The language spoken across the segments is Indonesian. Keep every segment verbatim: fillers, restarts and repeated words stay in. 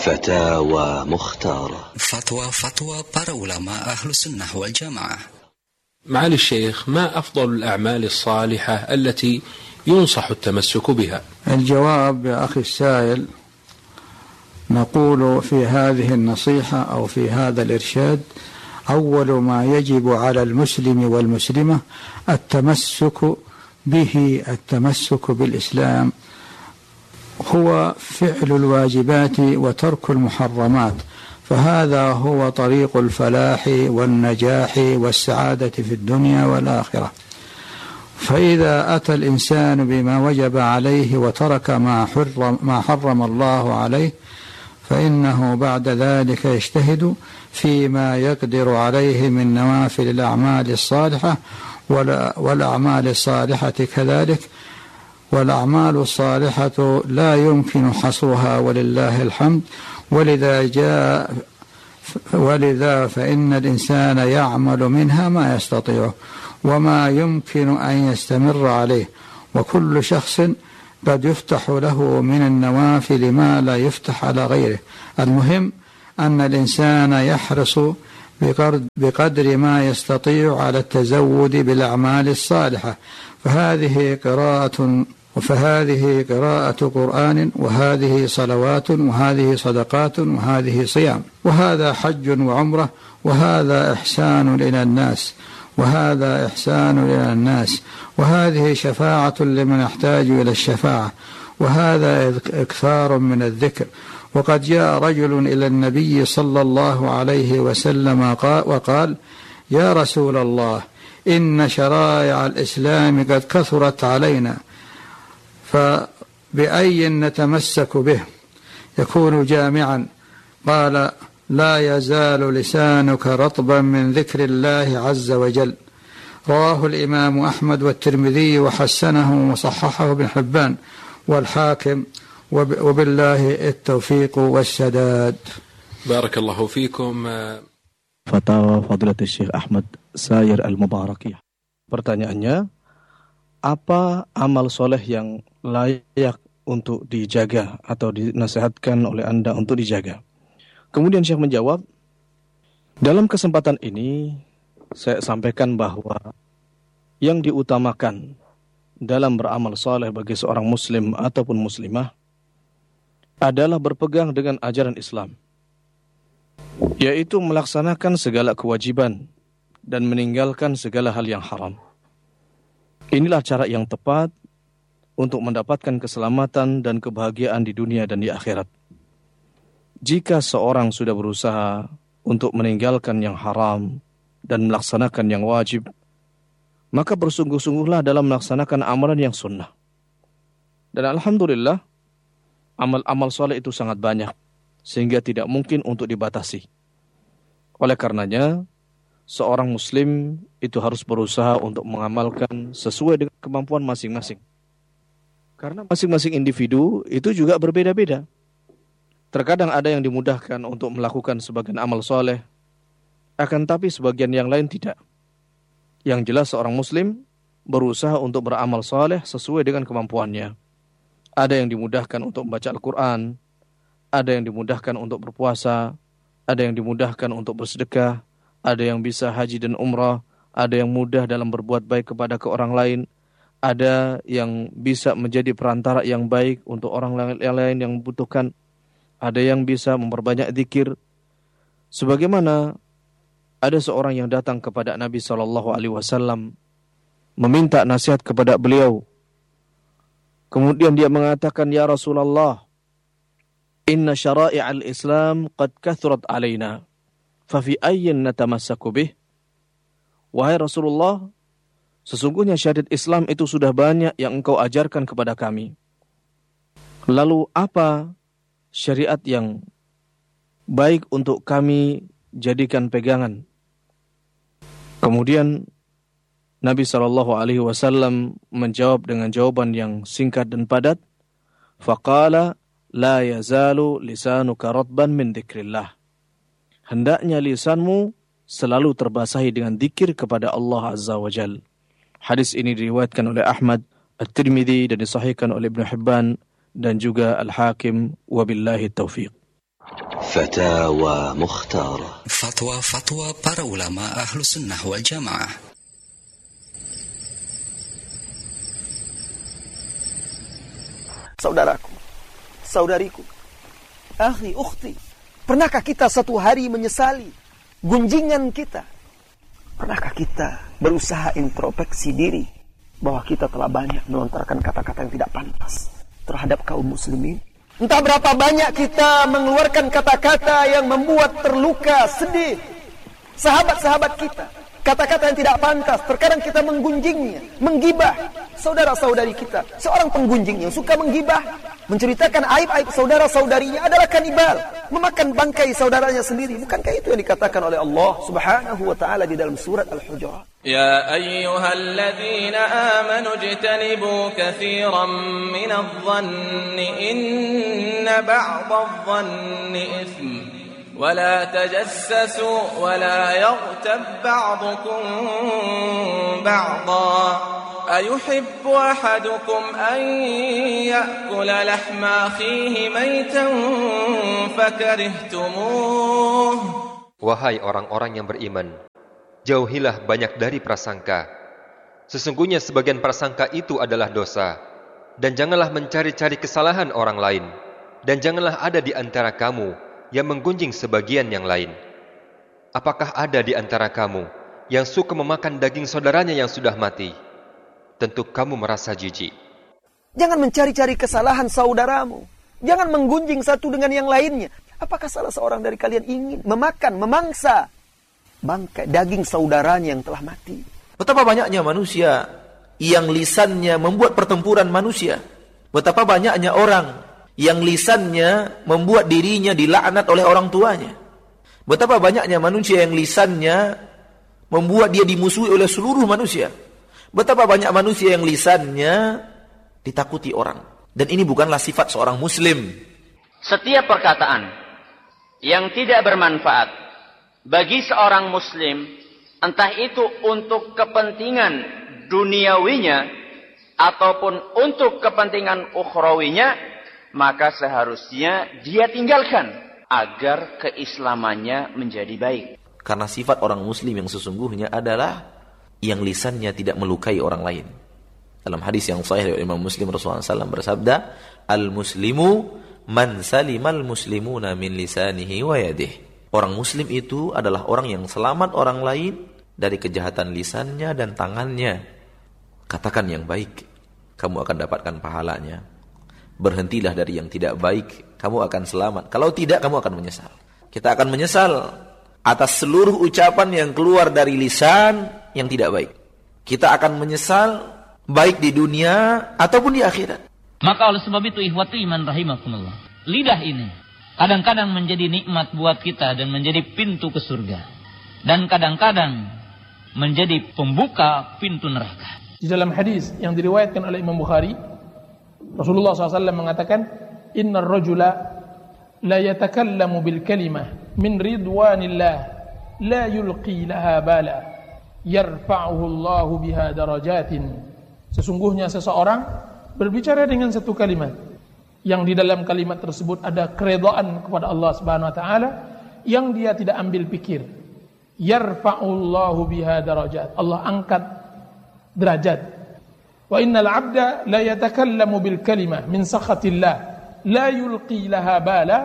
فتاوى مختارة. فتوى فتوى para ulama أهل السنة والجماعة. معالي الشيخ، ما أفضل الأعمال الصالحة التي ينصح التمسك بها؟ الجواب يا أخي السائل، نقول في هذه النصيحة أو في هذا الإرشاد: أول ما يجب على المسلم والمسلمة التمسك به، التمسك بالإسلام، هو فعل الواجبات وترك المحرمات، فهذا هو طريق الفلاح والنجاح والسعادة في الدنيا والآخرة. فإذا أتى الإنسان بما وجب عليه وترك ما حرم, ما حرم الله عليه، فإنه بعد ذلك يجتهد فيما يقدر عليه من نوافل الأعمال الصالحة والأعمال الصالحة كذلك. والأعمال الصالحة لا يمكن حصرها ولله الحمد، ولذا جاء ولذا فإن الإنسان يعمل منها ما يستطيعه وما يمكن أن يستمر عليه، وكل شخص قد يفتح له من النوافل ما لا يفتح على غيره. المهم أن الإنسان يحرص بقدر ما يستطيع على التزود بالأعمال الصالحة، فهذه قراءة فهذه قراءة قرآن، وهذه صلوات، وهذه صدقات، وهذه صيام، وهذا حج وعمرة، وهذا إحسان إلى الناس وهذا إحسان إلى الناس وهذه شفاعة لمن يحتاج إلى الشفاعة، وهذا إكثار من الذكر. وقد جاء رجل إلى النبي صلى الله عليه وسلم وقال: يا رسول الله، إن شرائع الإسلام قد كثرت علينا، فبأي نتمسك به يكون جامعا؟ قال: لا يزال لسانك رطبا من ذكر الله عز وجل. رواه الإمام أحمد والترمذي وحسنه وصححه ابن حبان والحاكم، وبالله التوفيق والسداد. بارك الله فيكم. Fatwa Fadilatul Syekh Ahmad Sayer Al-Mubarakiyah. Pertanyaannya, apa amal soleh yang layak untuk dijaga atau dinasihatkan oleh Anda untuk dijaga? Kemudian Syekh menjawab, dalam kesempatan ini saya sampaikan bahwa yang diutamakan dalam beramal soleh bagi seorang muslim ataupun muslimah adalah berpegang dengan ajaran Islam, yaitu melaksanakan segala kewajiban dan meninggalkan segala hal yang haram. Inilah cara yang tepat untuk mendapatkan keselamatan dan kebahagiaan di dunia dan di akhirat. Jika seorang sudah berusaha untuk meninggalkan yang haram dan melaksanakan yang wajib, maka bersungguh-sungguhlah dalam melaksanakan amalan yang sunnah. Dan alhamdulillah, amal-amal soleh itu sangat banyak, sehingga tidak mungkin untuk dibatasi. Oleh karenanya, seorang muslim itu harus berusaha untuk mengamalkan sesuai dengan kemampuan masing-masing. Karena masing-masing individu itu juga berbeda-beda. Terkadang ada yang dimudahkan untuk melakukan sebagian amal soleh, akan tapi sebagian yang lain tidak. Yang jelas seorang muslim berusaha untuk beramal soleh sesuai dengan kemampuannya. Ada yang dimudahkan untuk membaca Al-Quran, ada yang dimudahkan untuk berpuasa, ada yang dimudahkan untuk bersedekah, ada yang bisa haji dan umrah, ada yang mudah dalam berbuat baik kepada ke orang lain, ada yang bisa menjadi perantara yang baik untuk orang lain yang membutuhkan, ada yang bisa memperbanyak zikir. Sebagaimana ada seorang yang datang kepada Nabi shallallahu alaihi wasallam meminta nasihat kepada beliau. Kemudian dia mengatakan, ya Rasulullah, inna syara'i'al Islam qad kathurat alaina, fa fi ayyin natamassaku bih. Wahai Rasulullah, sesungguhnya syariat Islam itu sudah banyak yang engkau ajarkan kepada kami. Lalu apa syariat yang baik untuk kami jadikan pegangan? Kemudian Nabi shallallahu alaihi wasallam menjawab dengan jawaban yang singkat dan padat. Faqala la yazalu lisanuka ratban min dzikrillah. Hendaknya lisanmu selalu terbasahi dengan dzikir kepada Allah Azza wa Jalla. Hadis ini diriwayatkan oleh Ahmad, At-Tirmidzi dan disahihkan oleh Ibnu Hibban dan juga Al-Hakim, wabillahi taufiq. فتاوى مختارة. Fatwa-fatwa para ulama Ahlus Sunnah wal Jamaah. Saudaraku, saudariku, akhi, ukhti, pernahkah kita satu hari menyesali gunjingan kita? Pernahkah kita berusaha introspeksi diri bahwa kita telah banyak melontarkan kata-kata yang tidak pantas terhadap kaum muslimin? Entah berapa banyak kita mengeluarkan kata-kata yang membuat terluka, sedih sahabat-sahabat kita. Kata-kata yang tidak pantas, terkadang kita menggunjingnya, menggibah saudara-saudari kita. Seorang penggunjing yang suka menggibah, menceritakan aib-aib saudara-saudarinya adalah kanibal, memakan bangkai saudaranya sendiri. Bukankah itu yang dikatakan oleh Allah Subhanahu wa taala di dalam surat Al-Hujurat? Ya ayyuhalladzina amanu ijtanibu katsiran minadh-dhanni inna ba'dadh-dhanni itsm ولا تجسسوا ولا يغتب بعضكم بعضا أيحب أحدكم أن يأكل لحم أخيه ميتا فكرهتموه. Wahai orang-orang yang beriman, jauhilah banyak dari prasangka. Sesungguhnya sebagian prasangka itu adalah dosa. Dan janganlah mencari-cari kesalahan orang lain. Dan janganlah ada di antara kamu yang menggunjing sebagian yang lain. Apakah ada di antara kamu yang suka memakan daging saudaranya yang sudah mati? Tentu kamu merasa jijik. Jangan mencari-cari kesalahan saudaramu. Jangan menggunjing satu dengan yang lainnya. Apakah salah seorang dari kalian ingin memakan, memangsa bangkai daging saudaranya yang telah mati? Betapa banyaknya manusia yang lisannya membuat pertempuran manusia. Betapa banyaknya orang yang lisannya membuat dirinya dilaknat oleh orang tuanya. Betapa banyaknya manusia yang lisannya membuat dia dimusuhi oleh seluruh manusia. Betapa banyak manusia yang lisannya ditakuti orang. Dan ini bukanlah sifat seorang muslim. Setiap perkataan yang tidak bermanfaat bagi seorang muslim, entah itu untuk kepentingan duniawinya ataupun untuk kepentingan ukhrawinya, maka seharusnya dia tinggalkan agar keislamannya menjadi baik. Karena sifat orang muslim yang sesungguhnya adalah yang lisannya tidak melukai orang lain. Dalam hadis yang sahih dari Imam Muslim, Rasulullah shallallahu alaihi wasallam bersabda, Al-muslimu man salimal muslimuna min lisanihi wa yadihi. Orang muslim itu adalah orang yang selamat orang lain dari kejahatan lisannya dan tangannya. Katakan yang baik, kamu akan dapatkan pahalanya. Berhentilah dari yang tidak baik, kamu akan selamat. Kalau tidak, kamu akan menyesal. Kita akan menyesal atas seluruh ucapan yang keluar dari lisan yang tidak baik. Kita akan menyesal baik di dunia ataupun di akhirat. Maka oleh sebab itu, ikhwati iman rahimakumullah, lidah ini kadang-kadang menjadi nikmat buat kita dan menjadi pintu ke surga. Dan kadang-kadang menjadi pembuka pintu neraka. Di dalam hadis yang diriwayatkan oleh Imam Bukhari, Rasulullah shallallahu alaihi wasallam mengatakan, Inna ar-rajula la yatakallamu bil kalimah min ridwanillah la yulqi laha bala yarfa'uhu Allahu biha darajatin. Sesungguhnya seseorang berbicara dengan satu kalimat yang di dalam kalimat tersebut ada keridhaan kepada Allah Subhanahu wa taala yang dia tidak ambil pikir. Yarfa'uhu Allahu biha darajat. Allah angkat derajat. Wa innal 'abda la yatakallamu bil kalimah min sakhatillah la yulqi laha bala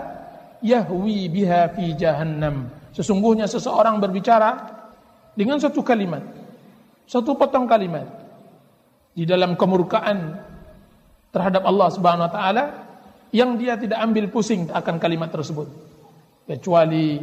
yahwi biha fi jahannam. Sesungguhnya seseorang berbicara dengan satu kalimat, satu potong kalimat di dalam kemurkaan terhadap Allah Subhanahu wa taala yang dia tidak ambil pusing akan kalimat tersebut, kecuali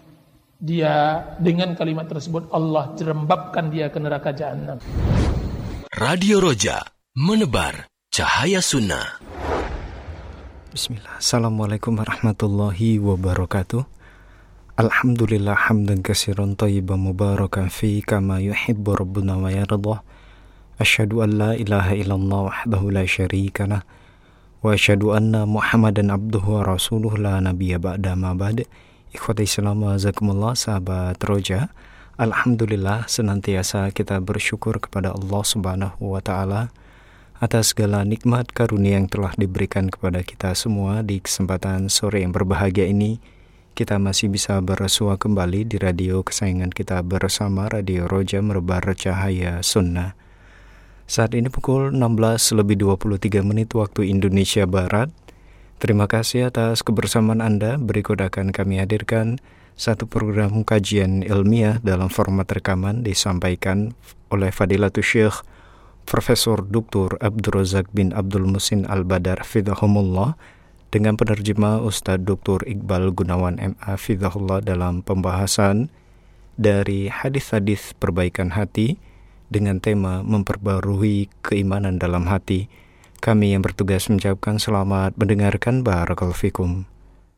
dia dengan kalimat tersebut Allah jerembabkan dia ke neraka jahannam. Radio Roja, menebar cahaya sunnah. Bismillah. Assalamualaikum warahmatullahi wabarakatuh. Alhamdulillah hamdan katsiran thayyiban mubarakan fi kama yuhibbu rabbuna wa yardah. Asyhadu an la ilaha illallah wahdahu la syarika lah wa asyhadu anna Muhammadan abduhu wa rasuluhu la nabiyya ba'da ma ba'd. Ikhwati Islam wa jazakumullah, sahabat Roja. Alhamdulillah senantiasa kita bersyukur kepada Allah Subhanahu wa taala atas segala nikmat karunia yang telah diberikan kepada kita semua di kesempatan sore yang berbahagia ini. kita masih bisa bersua kembali di radio kesayangan kita bersama Radio Roja Menebar Cahaya Sunnah. Saat ini pukul enam belas lebih dua puluh tiga menit waktu Indonesia Barat. Terima kasih atas kebersamaan Anda. Berikut akan kami hadirkan satu program kajian ilmiah dalam format rekaman disampaikan oleh Fadilatul Syekh Profesor Doktor Abdul Razak bin Abdul Muhsin Al-Badar Fidahumullah dengan penerjemah Ustadz Doktor Iqbal Gunawan M A Fidahullah dalam pembahasan dari hadis-hadis perbaikan hati dengan tema memperbarui keimanan dalam hati. Kami yang bertugas mengucapkan selamat mendengarkan. Barakallahu fikum.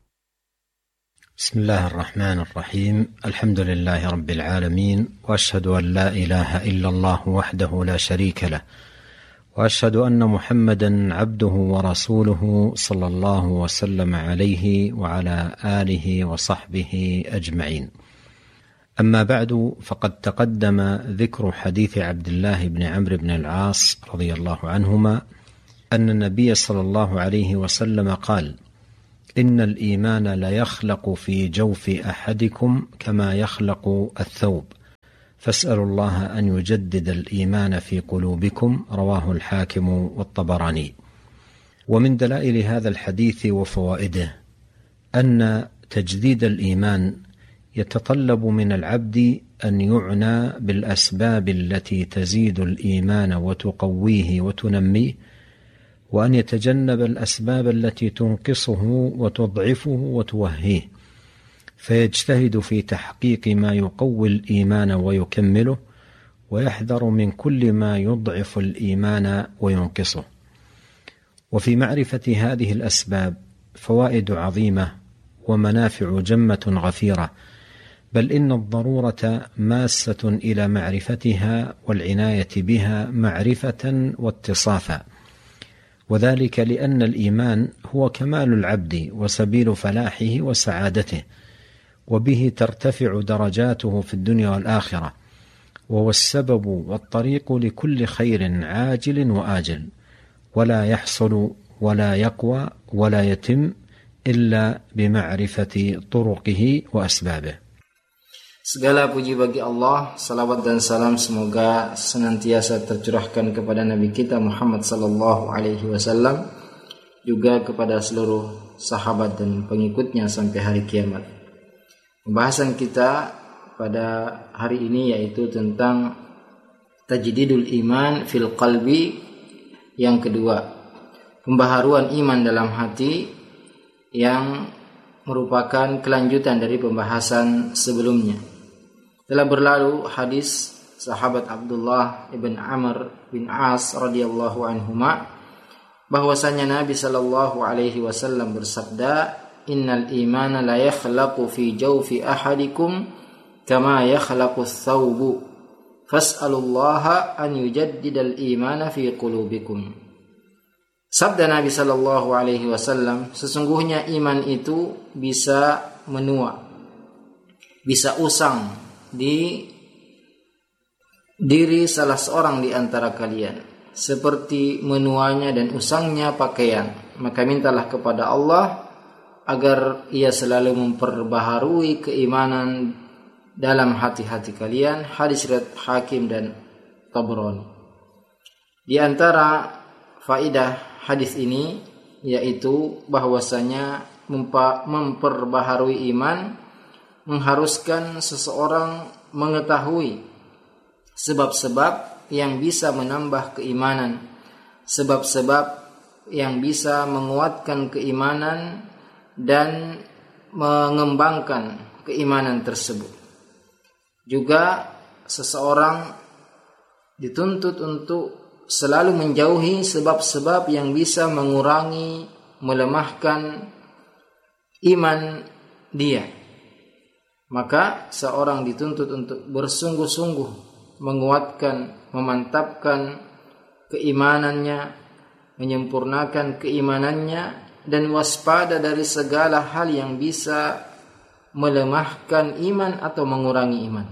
Bismillahirrahmanirrahim. Alhamdulillahi rabbil alamin wa asyhadu an la ilaha illallah wahdahu la syarika lah wa asyhadu anna Muhammadan abduhu wa rasuluhu sallallahu wa sallam alaihi wa ala alihi wa sahbihi ajma'in. أما بعد فقد تقدم ذكر حديث عبد الله بن عمرو بن العاص رضي الله عنهما أن النبي صلى الله عليه وسلم قال: إن الإيمان ليخلق في جوف أحدكم كما يخلق الثوب فاسألوا الله أن يجدد الإيمان في قلوبكم. رواه الحاكم والطبراني. ومن دلائل هذا الحديث وفوائده أن تجديد الإيمان يتطلب من العبد أن يعنى بالأسباب التي تزيد الإيمان وتقويه وتنميه، وأن يتجنب الأسباب التي تنقصه وتضعفه وتوهيه، فيجتهد في تحقيق ما يقوي الإيمان ويكمله، ويحذر من كل ما يضعف الإيمان وينقصه. وفي معرفة هذه الأسباب فوائد عظيمة ومنافع جمة غفيرة، بل إن الضرورة ماسة إلى معرفتها والعناية بها معرفة واتصافا، وذلك لأن الإيمان هو كمال العبد وسبيل فلاحه وسعادته، وبه ترتفع درجاته في الدنيا والآخرة، وهو السبب والطريق لكل خير عاجل وآجل، ولا يحصل ولا يقوى ولا يتم إلا بمعرفة طرقه وأسبابه. Segala puji bagi Allah, salawat dan salam semoga senantiasa tercurahkan kepada Nabi kita Muhammad sallallahu alaihi wasallam, juga kepada seluruh sahabat dan pengikutnya sampai hari kiamat. Pembahasan kita pada hari ini yaitu tentang tajdidul iman fil qalbi yang kedua, pembaharuan iman dalam hati, yang merupakan kelanjutan dari pembahasan sebelumnya. Telah berlalu hadis sahabat Abdullah ibn Amr bin As radhiyallahu anhuma bahwasanya Nabi sallallahu alaihi wasallam bersabda, "Innal imana la yakhlaqu fi jawfi ahadikum kama yakhlaqu ats-tsawbu fas'alullaha an yujaddidal imana fi qulubikum." Sabda Nabi sallallahu alaihi wasallam, sesungguhnya iman itu bisa menua, bisa usang di diri salah seorang di antara kalian seperti menuanya dan usangnya pakaian. Maka mintalah kepada Allah agar ia selalu memperbaharui keimanan dalam hati-hati kalian. Hadis riwayat Hakim dan Tabrani. Di antara faidah hadis ini yaitu bahwasanya memperbaharui iman mengharuskan seseorang mengetahui sebab-sebab yang bisa menambah keimanan, sebab-sebab yang bisa menguatkan keimanan dan mengembangkan keimanan tersebut. Juga seseorang dituntut untuk selalu menjauhi sebab-sebab yang bisa mengurangi, melemahkan iman dia. Maka seorang dituntut untuk bersungguh-sungguh menguatkan, memantapkan keimanannya, menyempurnakan keimanannya, dan waspada dari segala hal yang bisa melemahkan iman atau mengurangi iman.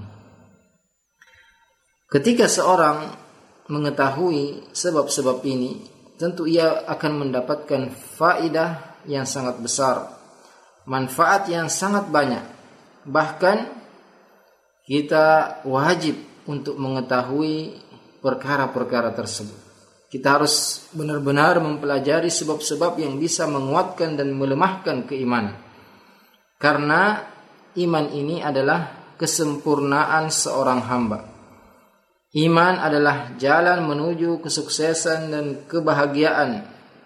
Ketika seorang mengetahui sebab-sebab ini, tentu ia akan mendapatkan faedah yang sangat besar, manfaat yang sangat banyak. Bahkan kita wajib untuk mengetahui perkara-perkara tersebut. Kita harus benar-benar mempelajari sebab-sebab yang bisa menguatkan dan melemahkan keimanan. Karena iman ini adalah kesempurnaan seorang hamba. Iman adalah jalan menuju kesuksesan dan kebahagiaan.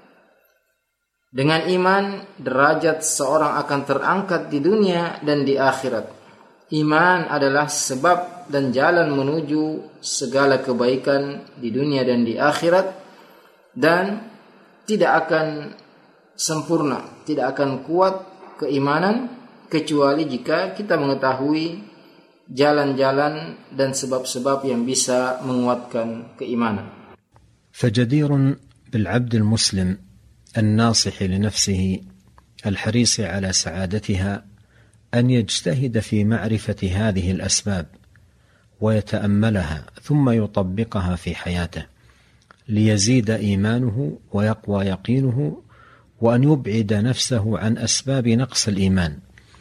Dengan iman, derajat seorang akan terangkat di dunia dan di akhirat. Iman adalah sebab dan jalan menuju segala kebaikan di dunia dan di akhirat, dan tidak akan sempurna, tidak akan kuat keimanan kecuali jika kita mengetahui jalan-jalan dan sebab-sebab yang bisa menguatkan keimanan. فجدير بالعبد المسلم الناصح لنفسه الحريص على سعادتها أن يجتهد في معرفة هذه الأسباب ويتأملها ثم يطبقها في حياته ليزيد إيمانه ويقوى يقينه، وأن يبعد نفسه عن أسباب نقص الإيمان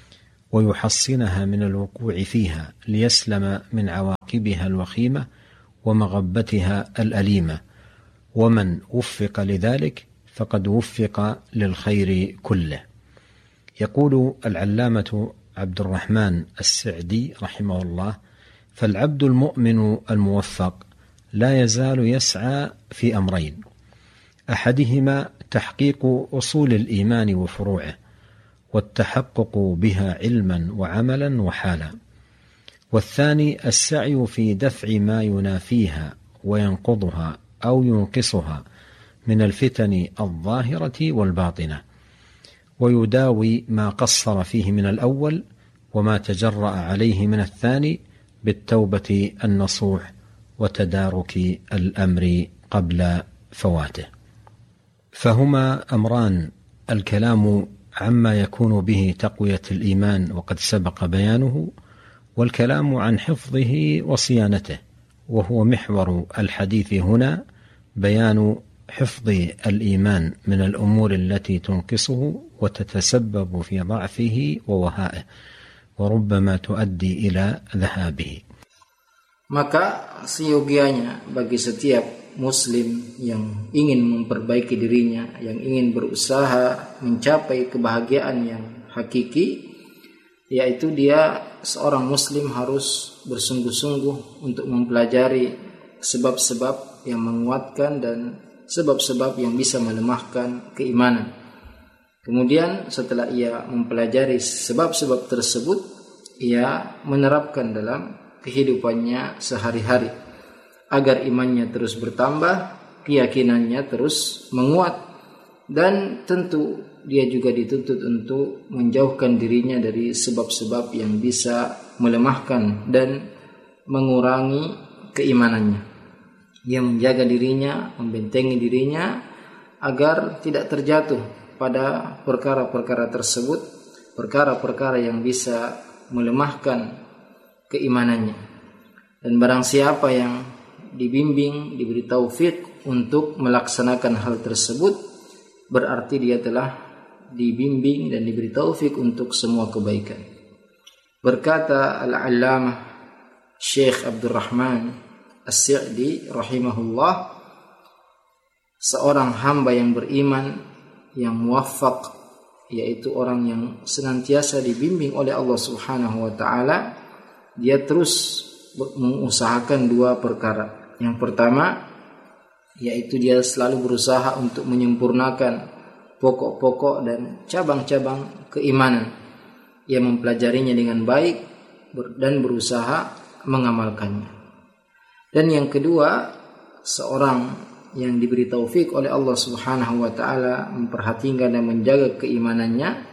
ويحصنها من الوقوع فيها ليسلم من عواقبها الوخيمة ومغبتها الأليمة. ومن وفق لذلك فقد وفق للخير كله. يقول العلامة عبد الرحمن السعدي رحمه الله: فالعبد المؤمن الموفق لا يزال يسعى في أمرين: أحدهما تحقيق أصول الإيمان وفروعه والتحقق بها علما وعملا وحالا، والثاني السعي في دفع ما ينافيها وينقضها أو ينقصها من الفتن الظاهرة والباطنة، ويداوي ما قصر فيه من الأول وما تجرأ عليه من الثاني بالتوبة النصوح وتدارك الأمر قبل فواته. فهما أمران: الكلام عما يكون به تقوية الإيمان وقد سبق بيانه، والكلام عن حفظه وصيانته، وهو محور الحديث هنا بيان حفظ الإيمان من الأمور التي تنقصه وتتسبب في ضعفه ووهائه وربما تؤدي إلى ذهابه. Maka seyogianya bagi setiap muslim yang ingin memperbaiki dirinya, yang ingin berusaha mencapai kebahagiaan yang hakiki, yaitu dia seorang muslim harus bersungguh-sungguh untuk mempelajari sebab-sebab yang menguatkan dan sebab-sebab yang bisa melemahkan keimanan. Kemudian setelah ia mempelajari sebab-sebab tersebut, ia menerapkan dalam kehidupannya sehari-hari agar imannya terus bertambah, keyakinannya terus menguat, dan tentu dia juga dituntut untuk menjauhkan dirinya dari sebab-sebab yang bisa melemahkan dan mengurangi keimanannya. Dia menjaga dirinya, membentengi dirinya agar tidak terjatuh pada perkara-perkara tersebut, perkara-perkara yang bisa melemahkan keimanannya. Dan barang siapa yang dibimbing, diberi taufik untuk melaksanakan hal tersebut, berarti dia telah dibimbing dan diberi taufik untuk semua kebaikan. Berkata Al-Allamah Syekh Abdul Rahman As-Sa'di rahimahullah, seorang hamba yang beriman, yang muwaffaq, yaitu orang yang senantiasa dibimbing oleh Allah Subhanahu wa taala, dia terus mengusahakan dua perkara. Yang pertama, yaitu dia selalu berusaha untuk menyempurnakan pokok-pokok dan cabang-cabang keimanan. Ia mempelajarinya dengan baik dan berusaha mengamalkannya. Dan yang kedua, seorang yang diberi taufik oleh Allah Subhanahu wa taala memperhatikan dan menjaga keimanannya,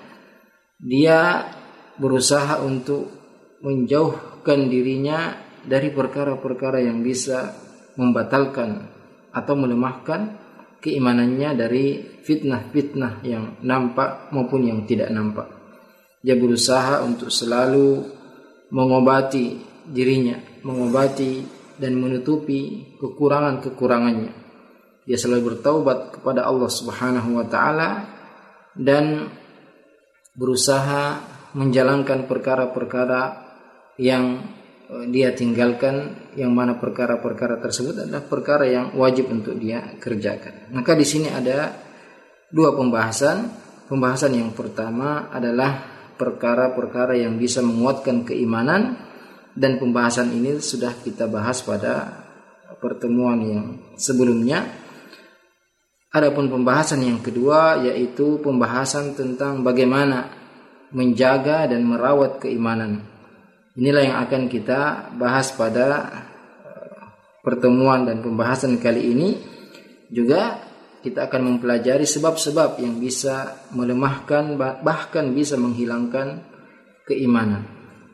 dia berusaha untuk menjauhkan dirinya dari perkara-perkara yang bisa membatalkan atau melemahkan keimanannya dari fitnah-fitnah yang nampak maupun yang tidak nampak. Dia berusaha untuk selalu mengobati dirinya, mengobati dan menutupi kekurangan-kekurangannya. Dia selalu bertaubat kepada Allah Subhanahu wa taala dan berusaha menjalankan perkara-perkara yang dia tinggalkan, yang mana perkara-perkara tersebut adalah perkara yang wajib untuk dia kerjakan. Maka di sini ada dua pembahasan. Pembahasan yang pertama adalah perkara-perkara yang bisa menguatkan keimanan, dan pembahasan ini sudah kita bahas pada pertemuan yang sebelumnya. Adapun pembahasan yang kedua yaitu pembahasan tentang bagaimana menjaga dan merawat keimanan. Inilah yang akan kita bahas pada pertemuan dan pembahasan kali ini. Juga kita akan mempelajari sebab-sebab yang bisa melemahkan bahkan bisa menghilangkan keimanan.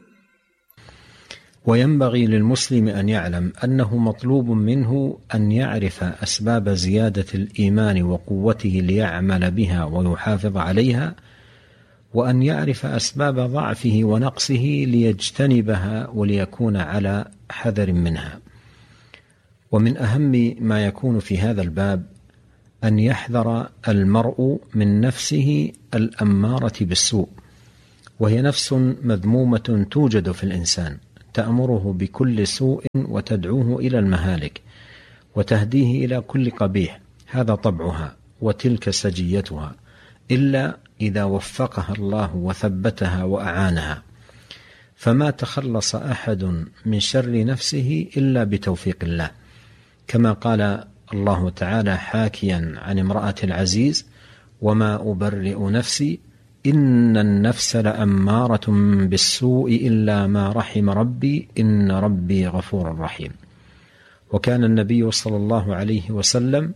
وينبغي للمسلم أن يعلم أنه مطلوب منه أن يعرف أسباب زيادة الإيمان وقوته ليعمل بها ويحافظ عليها، وأن يعرف أسباب ضعفه ونقصه ليجتنبها وليكون على حذر منها. ومن أهم ما يكون في هذا الباب أن يحذر المرء من نفسه الأمارة بالسوء، وهي نفس مذمومة توجد في الإنسان تأمره بكل سوء وتدعوه إلى المهالك وتهديه إلى كل قبيح. هذا طبعها وتلك سجيتها، إلا إذا وفقها الله وثبتها وأعانها. فما تخلص أحد من شر نفسه إلا بتوفيق الله، كما قال الله تعالى حاكيا عن امرأة العزيز: وما أبرئ نفسي إن النفس لأمارة بالسوء إلا ما رحم ربي إن ربي غفور رحيم. وكان النبي صلى الله عليه وسلم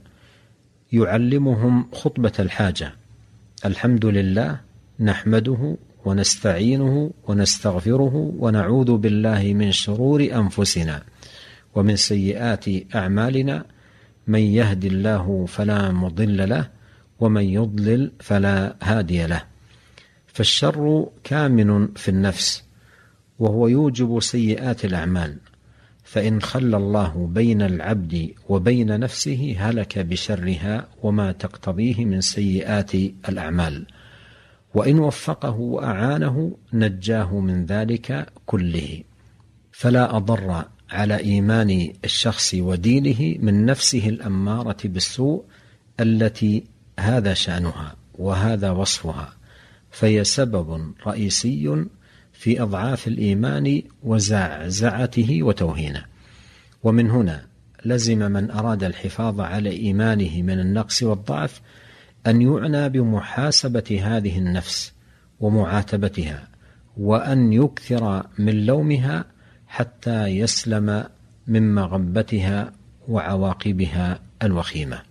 يعلمهم خطبة الحاجة: الحمد لله نحمده ونستعينه ونستغفره ونعوذ بالله من شرور أنفسنا ومن سيئات أعمالنا، من يهد الله فلا مضل له ومن يضلل فلا هادي له. فالشر كامن في النفس وهو يوجب سيئات الأعمال، فإن خلى الله بين العبد وبين نفسه هلك بشرها وما تقتضيه من سيئات الأعمال، وإن وفقه وأعانه نجاه من ذلك كله. فلا أضر على إيمان الشخص ودينه من نفسه الأمارة بالسوء التي هذا شأنها وهذا وصفها، فهي سبب رئيسي في أضعاف الإيمان وزعزعته وتوهينه. ومن هنا لزم من أراد الحفاظ على إيمانه من النقص والضعف أن يعنى بمحاسبة هذه النفس ومعاتبتها، وأن يكثر من لومها حتى يسلم من مغبتها وعواقبها الوخيمة.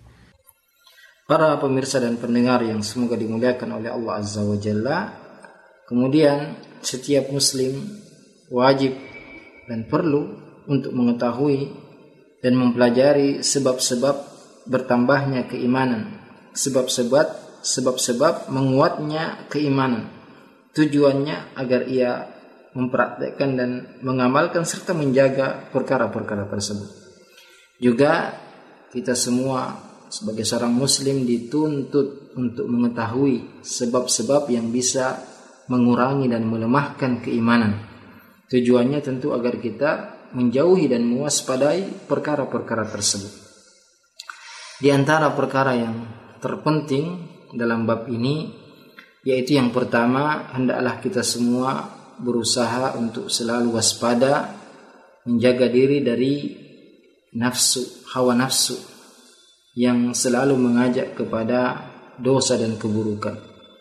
Para pemirsa dan pendengar yang semoga dimuliakan oleh Allah Azza wa Jalla, kemudian setiap muslim wajib dan perlu untuk mengetahui dan mempelajari sebab-sebab bertambahnya keimanan, sebab-sebab sebab-sebab menguatnya keimanan. Tujuannya agar ia mempraktekkan dan mengamalkan serta menjaga perkara-perkara tersebut. Juga kita semua sebagai seorang muslim dituntut untuk mengetahui sebab-sebab yang bisa mengurangi dan melemahkan keimanan. Tujuannya tentu agar kita menjauhi dan mewaspadai perkara-perkara tersebut. Di antara perkara yang terpenting dalam bab ini yaitu yang pertama, hendaklah kita semua berusaha untuk selalu waspada, menjaga diri dari nafsu, hawa nafsu yang selalu mengajak kepada dosa dan keburukan,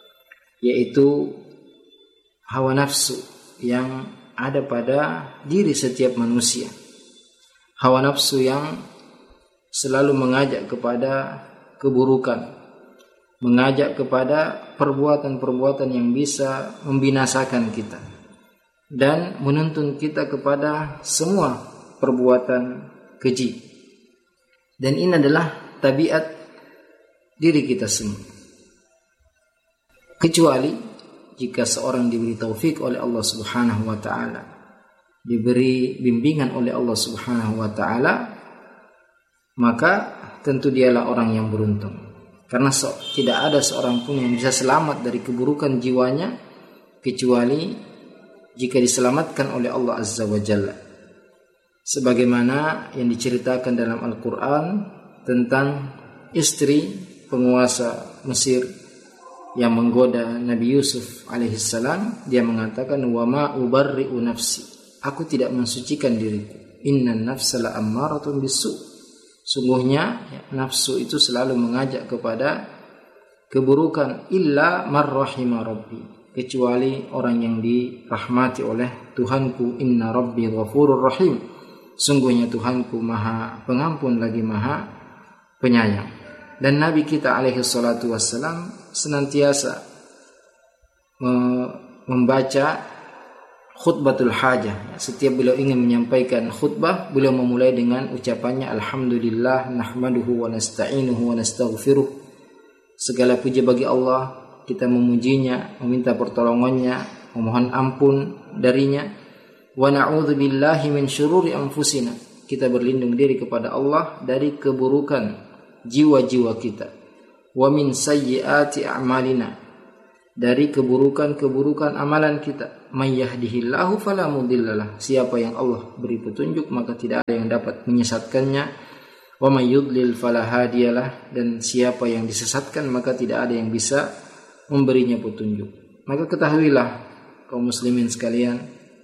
yaitu hawa nafsu yang ada pada diri setiap manusia. Hawa nafsu yang selalu mengajak kepada keburukan, mengajak kepada perbuatan-perbuatan yang bisa membinasakan kita dan menuntun kita kepada semua perbuatan keji. Dan ini adalah tabiat diri kita semua, kecuali jika seorang diberi taufik oleh Allah Subhanahu wa taala, diberi bimbingan oleh Allah Subhanahu wa taala, maka tentu dialah orang yang beruntung. Karena so, tidak ada seorang pun yang bisa selamat dari keburukan jiwanya kecuali jika diselamatkan oleh Allah Azza wa Jalla. Sebagaimana yang diceritakan dalam Al-Quran tentang istri penguasa Mesir yang menggoda Nabi Yusuf alaihissalam. Dia mengatakan, wa ma ubarri'u nafsi, aku tidak mensucikan diriku, innan nafsa la ammaratun bisu, sungguhnya ya, nafsu itu selalu mengajak kepada keburukan, illa marrahima rabbi, kecuali orang yang dirahmati oleh Tuhanku, inna rabbi ghafurur rahim, sungguhnya Tuhanku maha pengampun lagi maha penyayang. Dan Nabi kita alaihi salatu wassalam senantiasa membaca khutbatul hajah. Setiap beliau ingin menyampaikan khutbah, beliau memulai dengan ucapannya alhamdulillah nahmaduhu wa nasta'inuhu wa nastaghfiruh. Segala puji bagi Allah, kita memujinya, meminta pertolongannya, memohon ampun darinya. Wa na'udzu billahi min syururi anfusina, kita berlindung diri kepada Allah dari keburukan jiwa-jiwa kita. Wa min sayyiati a'malina, dari keburukan-keburukan amalan kita. May yahdihillahu fala mudhillalah, siapa yang Allah beri petunjuk maka tidak ada yang dapat menyesatkannya. Wa may yudlil fala hadiyalah, dan siapa yang disesatkan maka tidak ada yang bisa memberinya petunjuk. Maka ketahuilah kaum muslimin sekalian,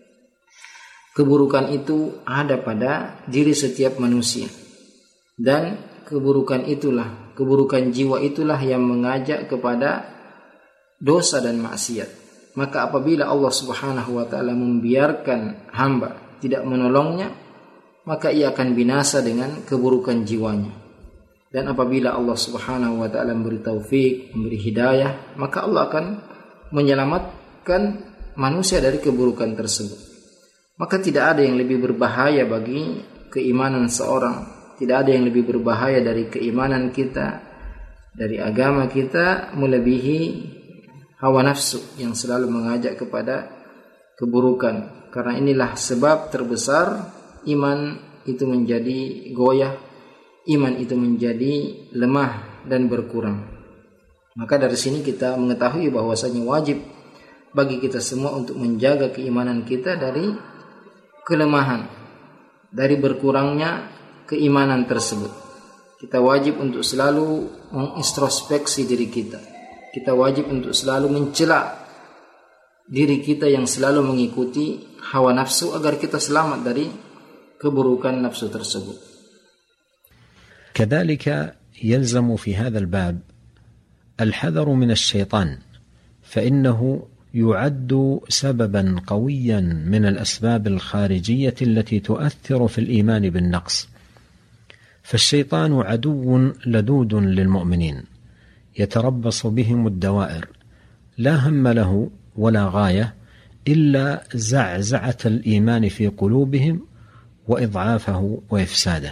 keburukan itu ada pada diri setiap manusia, dan keburukan itulah, keburukan jiwa itulah yang mengajak kepada dosa dan maksiat. Maka apabila Allah Subhanahu wa taala membiarkan hamba tidak menolongnya, maka ia akan binasa dengan keburukan jiwanya. Dan apabila Allah Subhanahu wa taala memberi taufik, memberi hidayah, maka Allah akan menyelamatkan manusia dari keburukan tersebut. Maka tidak ada yang lebih berbahaya bagi keimanan seorang, tidak ada yang lebih berbahaya dari keimanan kita, dari agama kita, melebihi hawa nafsu yang selalu mengajak kepada keburukan. Karena inilah sebab terbesar iman itu menjadi goyah, iman itu menjadi lemah dan berkurang. Maka dari sini kita mengetahui bahwasanya wajib bagi kita semua untuk menjaga keimanan kita dari kelemahan, dari berkurangnya keimanan tersebut. Kita wajib untuk selalu mengintrospeksi diri kita. Kita wajib untuk selalu mencela diri kita yang selalu mengikuti hawa nafsu agar kita selamat dari keburukan nafsu tersebut. كذلك يلزم في هذا الباب الحذر من الشيطان، فإنه يعد سببا قويا من الأسباب الخارجية التي تؤثر في الإيمان بالنقص. فالشيطان عدو لدود للمؤمنين يتربص بهم الدوائر، لا هم له ولا غاية إلا زعزعة الإيمان في قلوبهم وإضعافه وإفساده.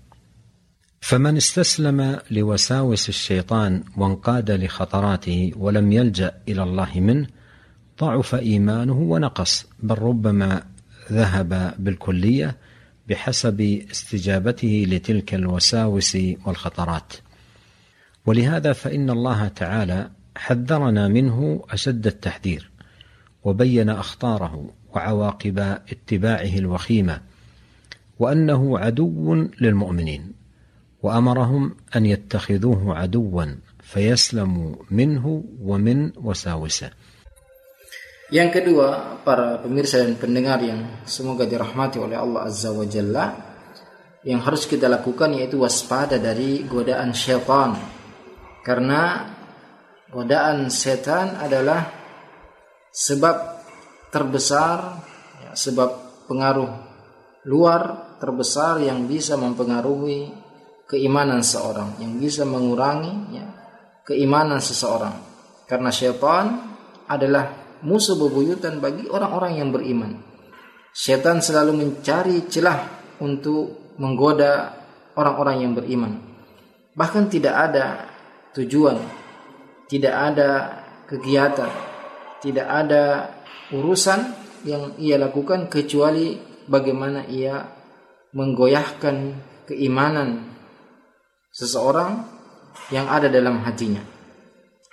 فمن استسلم لوساوس الشيطان وانقاد لخطراته ولم يلجأ إلى الله منه ضعف إيمانه ونقص، بل ربما ذهب بالكلية بحسب استجابته لتلك الوساوس والخطرات. ولهذا فإن الله تعالى حذرنا منه أشد التحذير، وبين أخطاره وعواقب اتباعه الوخيمة، وأنه عدو للمؤمنين، وأمرهم أن يتخذوه عدوا فيسلموا منه ومن وساوسه. Yang kedua, para pemirsa dan pendengar yang semoga dirahmati oleh Allah Azza wa Jalla, yang harus kita lakukan yaitu waspada dari godaan syaitan. Karena godaan setan adalah sebab terbesar, ya, sebab pengaruh luar terbesar yang bisa mempengaruhi keimanan seorang, yang bisa mengurangi ya, keimanan seseorang. Karena syaitan adalah musuh bebuyutan bagi orang-orang yang beriman. Syaitan selalu mencari celah untuk menggoda orang-orang yang beriman. Bahkan tidak ada tujuan, tidak ada kegiatan, tidak ada urusan yang ia lakukan kecuali bagaimana ia menggoyahkan keimanan seseorang yang ada dalam hatinya.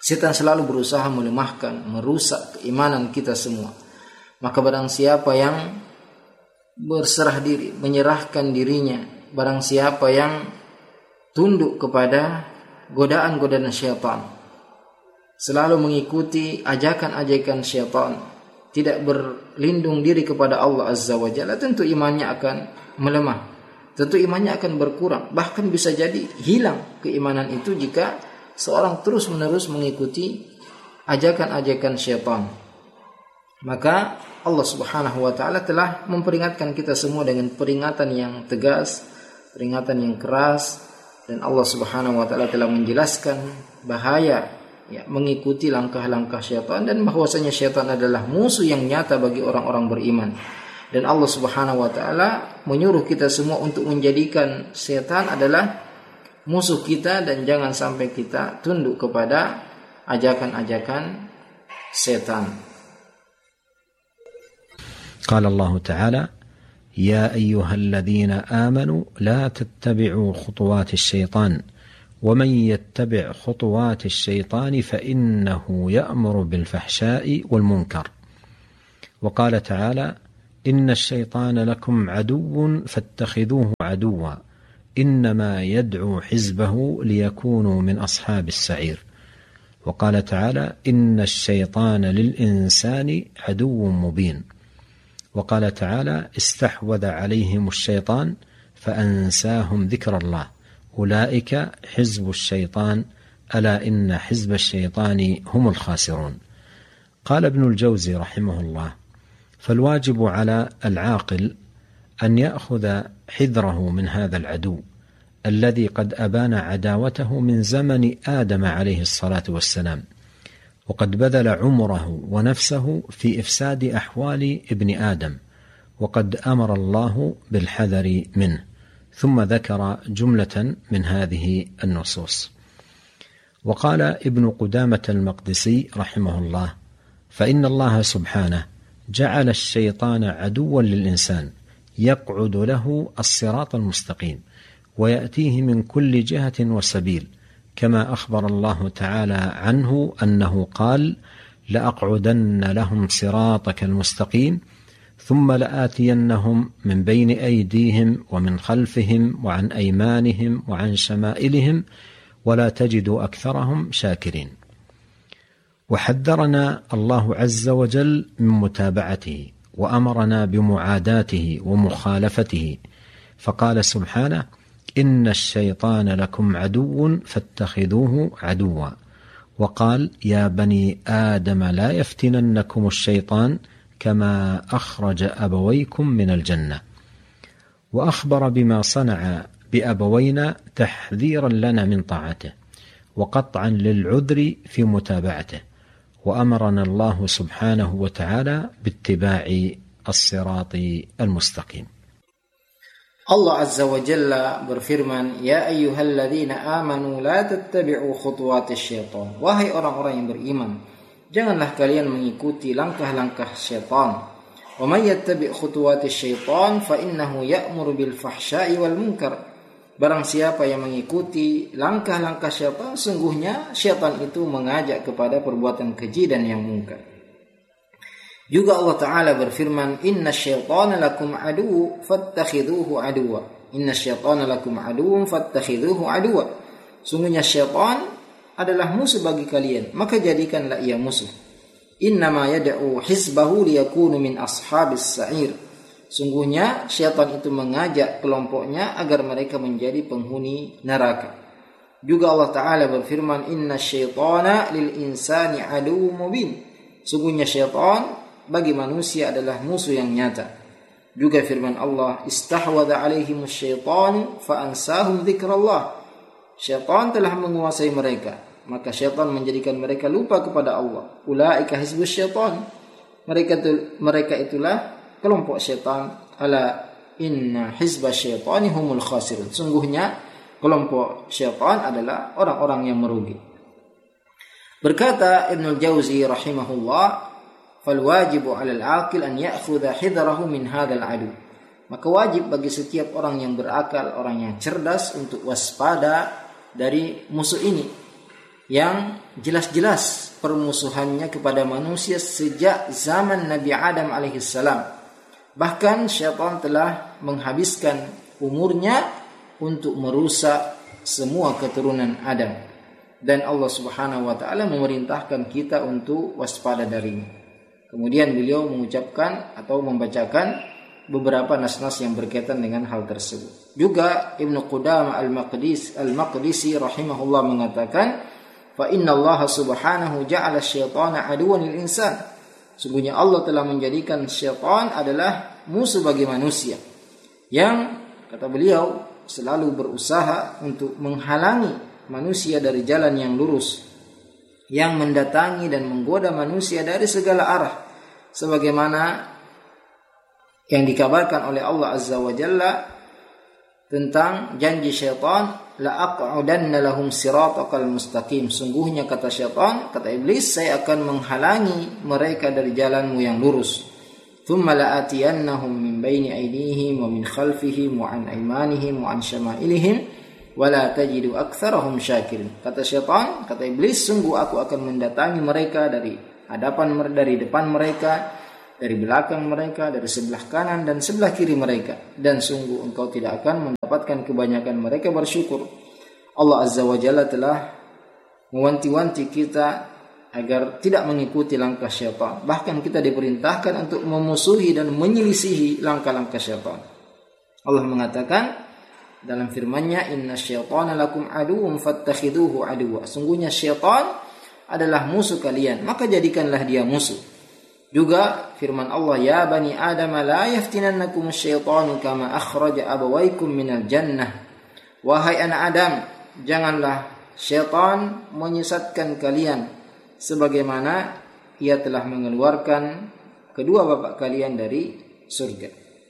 Setan selalu berusaha melemahkan, merusak keimanan kita semua. Maka barang siapa yang berserah diri, menyerahkan dirinya, barang siapa yang tunduk kepada godaan-godaan syaitan, selalu mengikuti ajakan-ajakan syaitan, tidak berlindung diri kepada Allah Azza wa Jalla, tentu imannya akan melemah, tentu imannya akan berkurang, bahkan bisa jadi hilang keimanan itu jika seorang terus-menerus mengikuti ajakan-ajakan syaitan. Maka Allah Subhanahu wa taala telah memperingatkan kita semua dengan peringatan yang tegas, peringatan yang keras, dan Allah Subhanahu wa taala telah menjelaskan bahaya ya mengikuti langkah-langkah syaitan, dan bahwasanya syaitan adalah musuh yang nyata bagi orang-orang beriman. Dan Allah Subhanahu wa taala menyuruh kita semua untuk menjadikan syaitan adalah musuh kita, dan jangan sampai kita tunduk kepada ajakan-ajakan setan. قال الله تعالى: يا أيها الذين آمنوا لا تتبعوا خطوات الشيطان ومن يتبع خطوات الشيطان فإنه يأمر بالفحشاء والمنكر. وقال تعالى: إن الشيطان لكم عدو فاتخذوه عدوا إنما يدعو حزبه ليكونوا من أصحاب السعير. وقال تعالى: إن الشيطان للإنسان عدو مبين. وقال تعالى: استحوذ عليهم الشيطان فأنساهم ذكر الله أولئك حزب الشيطان ألا إن حزب الشيطان هم الخاسرون. قال ابن الجوزي رحمه الله: فالواجب على العاقل أن يأخذ حذره من هذا العدو الذي قد أبان عداوته من زمن آدم عليه الصلاة والسلام، وقد بذل عمره ونفسه في إفساد أحوال ابن آدم، وقد أمر الله بالحذر منه. ثم ذكر جملة من هذه النصوص. وقال ابن قدامة المقدسي رحمه الله: فإن الله سبحانه جعل الشيطان عدوا للإنسان يقعد له الصراط المستقيم ويأتيه من كل جهة وسبيل، كما أخبر الله تعالى عنه أنه قال: لأقعدن لهم صراطك المستقيم ثم لآتينهم من بين أيديهم ومن خلفهم وعن أيمانهم وعن شمائلهم ولا تجد أكثرهم شاكرين. وحذرنا الله عز وجل من متابعته وأمرنا بمعاداته ومخالفته، فقال سبحانه: إن الشيطان لكم عدو فاتخذوه عدوا. وقال: يا بني آدم لا يفتننكم الشيطان كما أخرج أبويكم من الجنة. وأخبر بما صنع بأبوينا تحذيرا لنا من طاعته وقطعا للعذر في متابعته، وأمرنا الله سبحانه وتعالى باتباع الصراط المستقيم. Allah Azza wa Jalla berfirman, Ya ayyuhalladzina amanu la tattabi'u khutuwatis syaitan. Wahai orang-orang yang beriman, janganlah kalian mengikuti langkah-langkah syaitan. Wa may yattabi' khutuwatis syaitan fa innahu ya'muru bil fahsya'i wal munkar. Barang siapa yang mengikuti langkah-langkah syaitan, sungguhnya syaitan itu mengajak kepada perbuatan keji dan yang mungkar. Juga Allah Ta'ala berfirman, Inna syaitana lakum aduw fattakhidhuhu aduwa. Inna syaitana lakum aduw fattakhidhuhu aduwa. Sungguhnya syaitan adalah musuh bagi kalian, maka jadikanlah ia musuh. Innama yad'u hizbahu liyakunu min ashabis sa'ir. Sungguhnya syaitan itu mengajak kelompoknya agar mereka menjadi penghuni neraka. Juga Allah Ta'ala berfirman, Inna syaitana lil insani aduw mubin. Sungguhnya syaitan bagi manusia adalah musuh yang nyata. Juga firman Allah, istahwadha alaihimus syaitanu fa ansahum dzikrallah. Syaitan telah menguasai mereka, maka syaitan menjadikan mereka lupa kepada Allah. Ulaika hizbus syaitan. Mereka itu, mereka itulah kelompok syaitan. Ala inna hizbas syaitani humul khasirun. Sungguhnya kelompok syaitan adalah orang-orang yang merugi. Berkata Ibnu Jauzi rahimahullah, falwajibu 'alal 'aqil an ya'khudha hidrahu min hadzal 'adu. Maka wajib bagi setiap orang yang berakal, orang yang cerdas untuk waspada dari musuh ini, yang jelas-jelas permusuhannya kepada manusia sejak zaman Nabi Adam alaihissalam. Bahkan syaitan telah menghabiskan umurnya untuk merusak semua keturunan Adam. Dan Allah Subhanahu wa taala memerintahkan kita untuk waspada darinya. Kemudian beliau mengucapkan atau membacakan beberapa nas-nas yang berkaitan dengan hal tersebut. Juga Ibnu Qudamah Al-Maqdisi Al-Maqdisi rahimahullah mengatakan, "Fa inna Allah Subhanahu ja'ala asy-syaitana aduwwan lil insan." Sungguhnya Allah telah menjadikan syaitan adalah musuh bagi manusia yang, kata beliau, selalu berusaha untuk menghalangi manusia dari jalan yang lurus, yang mendatangi dan menggoda manusia dari segala arah, sebagaimana yang dikabarkan oleh Allah Azza wa Jalla tentang janji syaitan, la aq'udanna lahum siratakal mustaqim. Sungguhnya, kata syaitan, kata iblis, saya akan menghalangi mereka dari jalanmu yang lurus. Thumma la'atiyannahum min baini aydihim wa min khalfihim wa an aymanihim wa an syama'ilihim wa la tajidu aktsarahum syakirin. Kata syaitan, kata iblis, sungguh aku akan mendatangi mereka dari hadapan, dari depan mereka, dari belakang mereka, dari sebelah kanan dan sebelah kiri mereka, dan sungguh engkau tidak akan mendapatkan kebanyakan mereka bersyukur. Allah Azza wa Jalla telah mewanti-wanti kita agar tidak mengikuti langkah syaitan. Bahkan kita diperintahkan untuk memusuhi dan menyelisihi langkah-langkah syaitan. Allah mengatakan dalam firman-Nya, "Inna syaitana lakum aduwwun fattakhiduhu aduwwa." Sungguhnya syaitan adalah musuh kalian, maka jadikanlah dia musuh. Juga firman Allah, "Ya bani Adam la yaftinannakum asy-syaitanu kama akhraja abawaykum minal jannah." Wahai anak Adam, janganlah syaitan menyesatkan kalian sebagaimana ia telah mengeluarkan kedua bapak kalian dari surga.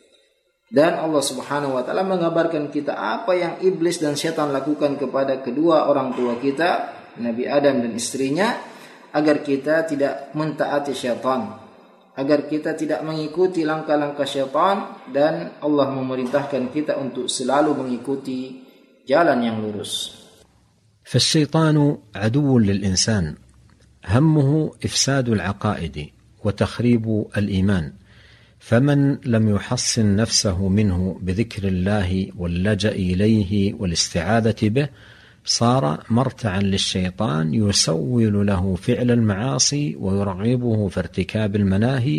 Dan Allah Subhanahu wa taala mengabarkan kita apa yang iblis dan syaitan lakukan kepada kedua orang tua kita, Nabi Adam dan istrinya, agar kita tidak mentaati syaitan, agar kita tidak mengikuti langkah-langkah syaitan, dan Allah memerintahkan kita untuk selalu mengikuti jalan yang lurus. فالشيطان عدو للإنسان همه إفساد العقائد وتخريب الإيمان، فمن لم يحصن نفسه منه بذكر الله واللجأ إليه والاستعاذة به صار مرتعا للشيطان يسول له فعل المعاصي ويرغبه في ارتكاب المناهي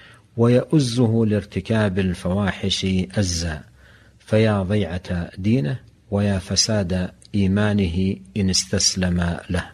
ويؤزه لارتكاب الفواحش أزا، فيا ضيعة دينه ويا فساد إيمانه إن استسلم له.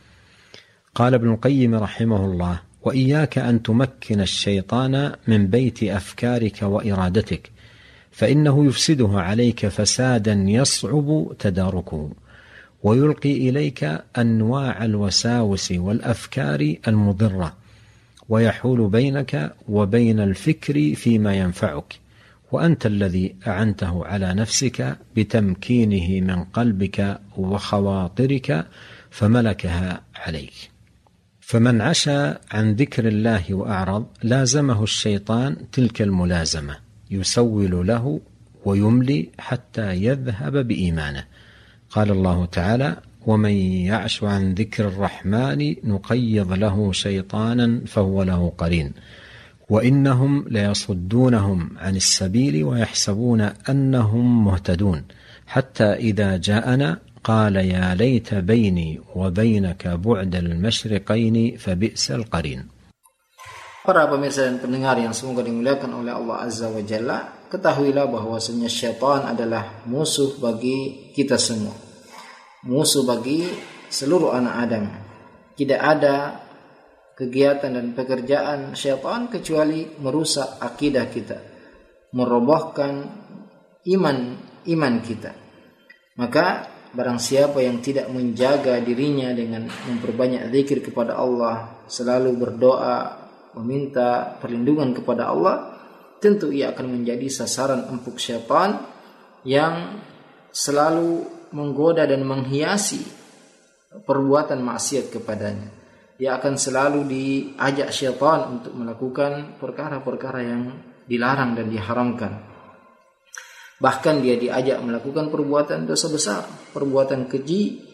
قال ابن القيم رحمه الله: وإياك أن تمكن الشيطان من بيت أفكارك وإرادتك، فإنه يفسده عليك فسادا يصعب تداركه، ويلقي إليك أنواع الوساوس والأفكار المضرة، ويحول بينك وبين الفكر فيما ينفعك، وأنت الذي أعنته على نفسك بتمكينه من قلبك وخواطرك فملكها عليك. فمن عشى عن ذكر الله وأعرض لازمه الشيطان تلك الملازمة، يسول له ويملي حتى يذهب بإيمانه. قال الله تعالى: ومن يعش عن ذكر الرحمن نقيض له شيطانا فهو له قرين وإنهم ليصدونهم عن السبيل ويحسبون أنهم مهتدون حتى إذا جاءنا قال يا ليت بيني وبينك بعد المشرقين فبئس القرين. Para pemirsa dan pendengar yang semoga dimuliakan oleh Allah Azza wa Jalla, ketahuilah bahwasanya syaitan adalah musuh bagi kita semua, musuh bagi seluruh anak Adam. Tidak ada kegiatan dan pekerjaan syaitan kecuali merusak akidah kita, merobohkan iman iman kita. Maka barang siapa yang tidak menjaga dirinya dengan memperbanyak zikir kepada Allah, selalu berdoa, meminta perlindungan kepada Allah, tentu ia akan menjadi sasaran empuk syaitan yang selalu menggoda dan menghiasi perbuatan maksiat kepadanya. Dia akan selalu diajak syaitan untuk melakukan perkara-perkara yang dilarang dan diharamkan. Bahkan dia diajak melakukan perbuatan dosa besar, perbuatan keji,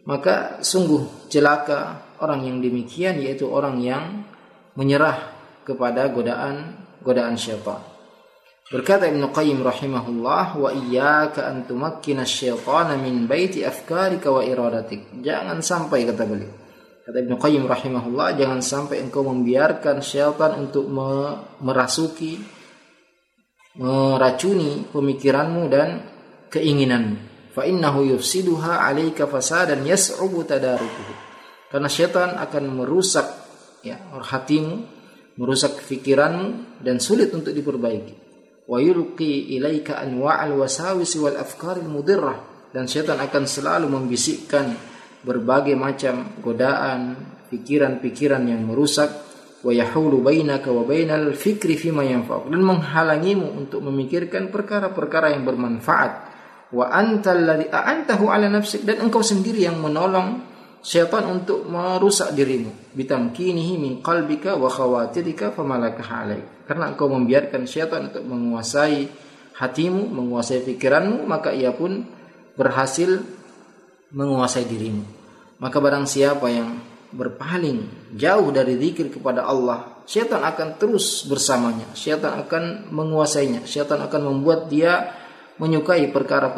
maka sungguh celaka orang yang demikian, yaitu orang yang menyerah kepada godaan-godaan syaitan. Berkata Ibnu Qayyim rahimahullah, wa iyyaka an tumakkina asy-syaitana min baiti afkarika wa iradatik. Jangan sampai, kata beliau, kata Ibnu Qayyim rahimahullah, jangan sampai engkau membiarkan syaitan untuk merasuki, meracuni pemikiranmu dan keinginanmu. Fa innahu yufsiduha 'alaika fasadan yas'ubu tadarukuhu. Karena syaitan akan merusak ya hatimu, merusak pikiranmu dan sulit untuk diperbaiki. Wa yulqi ilaika anwa'al wasawis wal afkaril mudirrah, dan syaitan akan selalu membisikkan berbagai macam godaan, pikiran-pikiran yang merusak. Wa yahulu bainaka wa bainal fikri fima yanfa'uk, dan menghalangimu untuk memikirkan perkara-perkara yang bermanfaat. Wa antal ladzi a'antahu 'ala nafsik, dan engkau sendiri yang menolong syaitan untuk merusak dirimu. Bitamkinihi min qalbika wa khawatirika famalaka 'alaik. Karena engkau membiarkan syaitan untuk menguasai hatimu, menguasai pikiranmu, maka ia pun berhasil menguasai dirimu. Maka barang siapa yang berpaling jauh dari zikir kepada Allah, syaitan akan terus bersamanya, syaitan akan menguasainya, syaitan akan membuat dia menyukai perkara